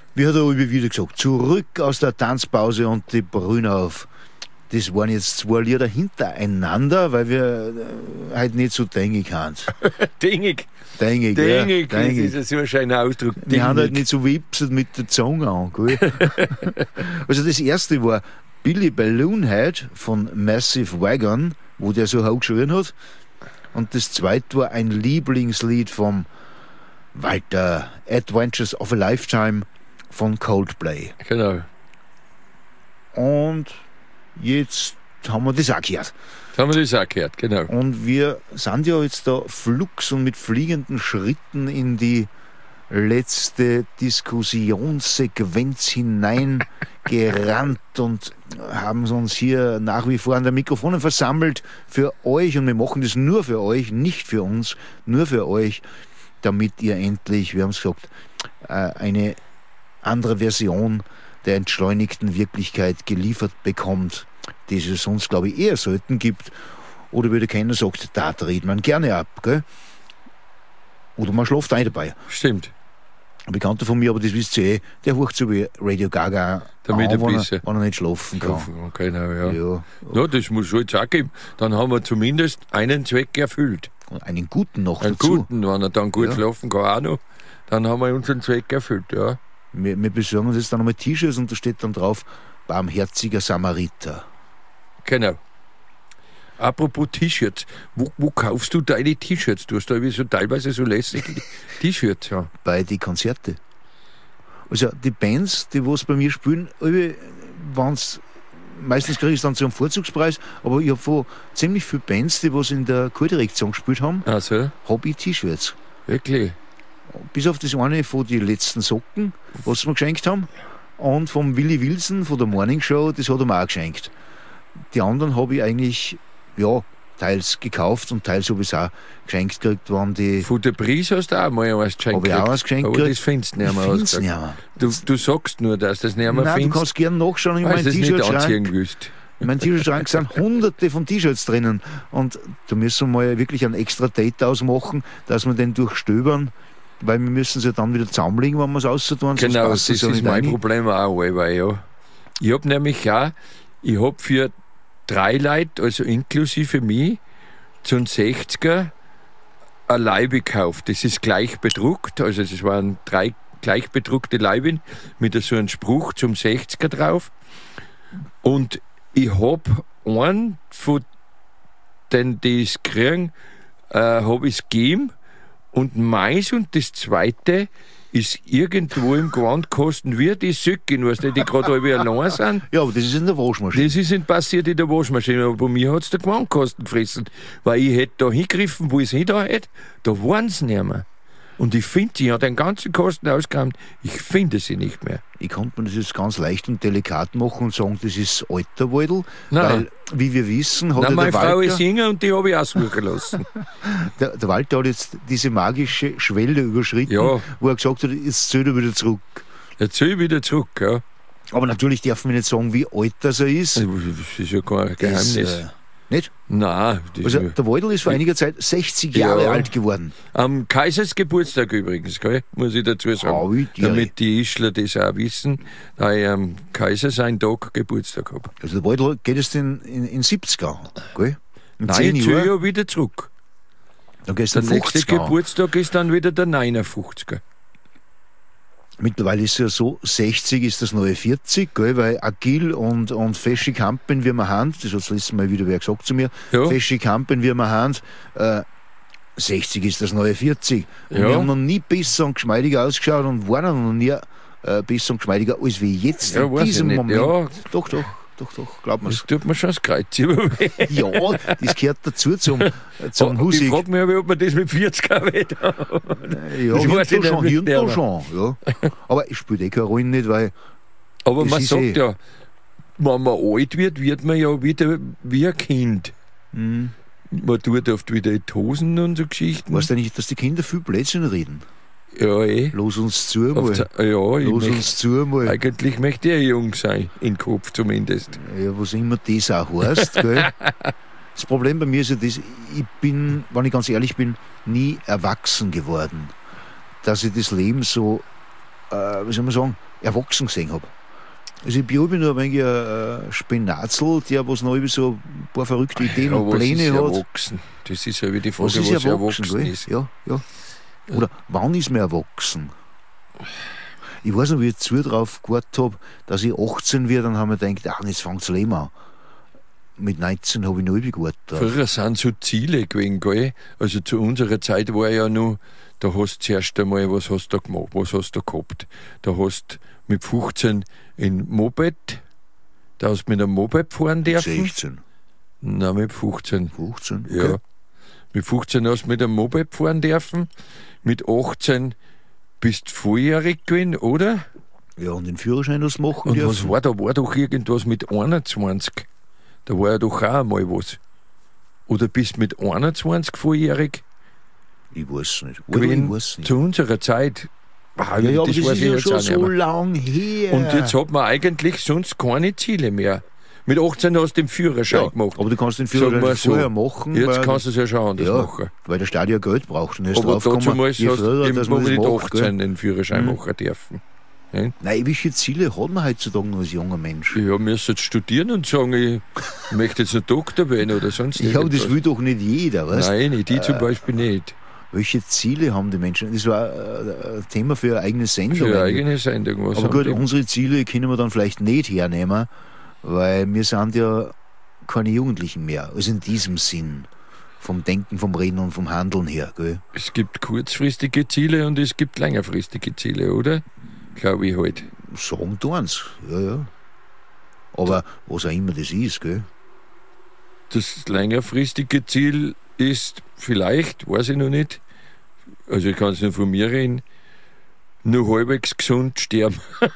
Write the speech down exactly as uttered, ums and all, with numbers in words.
Wie hat er wieder gesagt? Zurück aus der Tanzpause und die Brüne auf. Das waren jetzt zwei Lieder hintereinander, weil wir äh, halt nicht so dängig haben. Dängig. Dängig, Dängig, ja. das ist ja so ein schöner Ausdruck. Wir Dängig. haben halt nicht so wipset mit der Zunge an. Gell? Also das erste war Billy Balloonhead von Massive Wagon, wo der so hoch geschrien hat. Und das zweite war ein Lieblingslied vom Walter, Adventures of a Lifetime von Coldplay. Genau. Und jetzt haben wir das auch gehört. Jetzt haben wir das auch gehört, genau. Und wir sind ja jetzt da flugs und mit fliegenden Schritten in die letzte Diskussionssequenz hineingerannt und haben uns hier nach wie vor an der Mikrofone versammelt für euch. Und wir machen das nur für euch, nicht für uns, nur für euch, damit ihr endlich, wir haben es gesagt, eine andere Version der entschleunigten Wirklichkeit geliefert bekommt, die es sonst, glaube ich, eher selten gibt. Oder wie der Kenner sagt, da dreht man gerne ab, gell? Oder man schläft ein dabei. Stimmt. Ein Bekannter von mir, aber das wisst ihr eh, der hört so wie Radio Gaga Damit an, ein wenn, bisschen er, wenn er nicht schlafen kann. Schlafen kann, genau, ja. Ja. Ja, das muss schon jetzt auch geben. Dann haben wir zumindest einen Zweck erfüllt. Und einen guten noch Einen dazu. guten, wenn er dann gut Ja. schlafen kann auch noch, dann haben wir unseren Zweck erfüllt, ja. Wir, wir besorgen uns jetzt dann nochmal T-Shirts und da steht dann drauf, barmherziger Samariter. Genau. Apropos T-Shirts, wo, wo kaufst du deine T-Shirts? Du hast da irgendwie so teilweise so lässige T-Shirts, ja. Bei den Konzerten. Also die Bands, die was bei mir spielen, wenn's, meistens kriege ich es dann zu einem Vorzugspreis, aber ich habe von ziemlich vielen Bands, die was in der Chordirektion gespielt haben, Also, habe ich T-Shirts. wirklich? Bis auf das eine von den letzten Socken, was sie mir geschenkt haben, und vom Willi Wilson von der Morning Show, das hat er mir auch geschenkt. Die anderen habe ich eigentlich, ja, teils gekauft und teils habe ich es auch geschenkt gekriegt, waren die... Von der Prise hast du auch mal was geschenkt Habe ich auch gekriegt. was geschenkt Aber gekriegt. das findest du nicht Ich mehr. find's hast du nicht gesagt. mehr. Du, du sagst nur, dass du das nicht mehr Nein, findest, du kannst gerne nachschauen in weil meinem du es nicht anziehen T-Shirt-Schrank. willst. In meinem T-Shirt-Schrank sind hunderte von T-Shirts drinnen. Und da müssen wir mal wirklich ein extra Date ausmachen, dass wir den durchstöbern, weil wir müssen sie dann wieder zusammenlegen, wenn wir es auszutun. Genau, das ist, ist mein Problem auch, weil ja. Ich habe nämlich auch, ich habe für drei Leute, also inklusive mich, zum sechziger eine Leibe gekauft. Das ist gleich bedruckt, also es waren drei gleich bedruckte Leiben mit so einem Spruch zum sechziger drauf. Und ich habe einen von den, die es kriegen, äh, habe ich es gegeben. Und meins und das zweite ist irgendwo im Gewandkasten wie die Söcke, weißt du, die gerade alle allein sind. Ja, aber das ist in der Waschmaschine. Das ist nicht passiert in der Waschmaschine, aber bei mir hat es der Gewandkasten gefressen. Weil ich hätte da hingegriffen, wo ich es hin da hätte, da waren sie nicht mehr. Und ich finde, ich habe den ganzen Kasten ausgeräumt, ich finde sie nicht mehr. Ich konnte mir das jetzt ganz leicht und delikat machen und sagen, das ist alter Waldl, Nein. weil, wie wir wissen, hat Nein, ja meine der Frau Walter, ist Singer und die habe ich aussuchen lassen. der, der Walter hat jetzt diese magische Schwelle überschritten, Ja. wo er gesagt hat, jetzt zählt er wieder zurück. Jetzt soll ich wieder zurück, ja. Aber natürlich darf man nicht sagen, wie alt das er ist. Das ist ja kein Geheimnis. Das, äh, nicht? Nein, das Also ist der Waldl ist vor einiger Zeit sechzig Jahre Ja. alt geworden. am Kaisers Geburtstag übrigens, gell? Muss ich dazu sagen. Ah, wie die- Damit die Ischler das auch wissen, da ich am Kaiser seinen Tag Geburtstag habe. Also der Waldl geht es in, in, in siebziger, gell? In Nein, zehn ich zähle Jahren, ja wieder zurück. dann gehst Der du nächste fünfziger. Geburtstag ist dann wieder der neunundfünfziger. Mittlerweile ist es ja so, sechzig ist das neue vierzig, gell? Weil agil und, und fesche Kampen, wie wir haben, das hat das letzte Mal wieder wer gesagt zu mir, Ja. fesche Kampen, wie wir haben, äh, sechzig ist das neue vierzig. Und Ja. wir haben noch nie besser und geschmeidiger ausgeschaut und waren noch nie äh, besser und geschmeidiger als wie jetzt Ja, in weiß ich diesem nicht. Moment. Ja. Doch, doch, doch, doch, glaub mir's. Das tut mir schon das Kreuz über. Ja, das gehört dazu zum, zum ich Husig. frage mich, ob man das mit vierzig auch will. Ja, das Hirn weiß ich da schon, nicht Hirn mit da der. schon, ja. Aber es spielt eh keine Rolle nicht, weil Aber Das man ist sagt eh- ja, wenn man alt wird, wird man ja wieder wie ein Kind. hm, Man tut oft wieder in die Hosen und so Geschichten. weißt du nicht, dass die Kinder viel Blödsinn reden? Ja, eh. Los uns zu Auf mal. Ze- ja, ich Los möcht, uns zu mal. eigentlich möchte ich jung sein, im Kopf zumindest. Ja, was immer das auch heißt, gell? Das Problem bei mir ist ja das, ich bin, wenn ich ganz ehrlich bin, nie erwachsen geworden. Dass ich das Leben so, äh, wie soll man sagen, erwachsen gesehen habe. Also ich bin nur ein wenig ein Spinatzel, der was noch so ein paar verrückte Ideen ja, und Pläne ist hat. Erwachsen? Das ist ja wie die Frage, Was ist was erwachsen, erwachsen gell? ist. Ja, ja. Oder wann ist man erwachsen? Ich weiß noch, wie ich zu drauf gewartet habe, dass ich achtzehn werde, dann haben wir gedacht, ach, jetzt fängt das Leben an. Mit neunzehn habe ich noch ewig gewartet. Früher sind so Ziele gewesen, gell? Also zu unserer Zeit war ja noch, da hast du zuerst einmal, was hast du gemacht, was hast du gehabt? Da hast du mit fünfzehn ein Moped, da hast du mit einem Moped fahren dürfen. sechzehn. Nein, mit fünfzehn. fünfzehn? Ja. Okay. Mit fünfzehn hast du mit einem Moped fahren dürfen. Mit achtzehn bist du volljährig gewesen, oder? Ja, und den Führerschein das machen Und dürfen. was war da? War doch irgendwas mit einundzwanzig. Da war ja doch auch einmal was. Oder bist du mit einundzwanzig volljährig Ich weiß nicht. Oder gewesen? ich weiß nicht. Zu unserer Zeit. Ah, Ja, ja, aber das das weiß ist ich ja jetzt schon auch nicht so mehr. lang her. Und jetzt hat man eigentlich sonst keine Ziele mehr. Mit achtzehn hast du den Führerschein ja, gemacht. aber du kannst den Sagen wir Führerschein so. vorher machen. Jetzt weil, kannst du es ja schon anders ja, machen. weil der Staat ja Geld braucht. Und er ist Aber dazu draufgekommen, mal je hast früher, du dass im man das mit macht, achtzehn gell? den Führerschein Mhm. machen dürfen. Nein, welche Ziele hat man heutzutage noch als junger Mensch? Ja, müsst jetzt studieren und sagen, ich möchte jetzt ein Doktor werden oder sonst Ja, aber irgendwas. das will doch nicht jeder, weißt? Nein, ich, die zum Beispiel nicht. Welche Ziele haben die Menschen? Das war äh, ein Thema für eine eigene Sendung. Für eine eigentlich. eigene Sendung. Was Aber haben gut, die? unsere Ziele können wir dann vielleicht nicht hernehmen, weil wir sind ja keine Jugendlichen mehr. Also in diesem Sinn. Vom Denken, vom Reden und vom Handeln her. Gell? Es gibt kurzfristige Ziele und es gibt längerfristige Ziele, oder? Glaube ich halt. Sagen tun's, ja, ja. Aber was auch immer das ist, gell? Das längerfristige Ziel ist vielleicht, weiß ich noch nicht, also ich kann es nur von mir reden, nur halbwegs gesund sterben.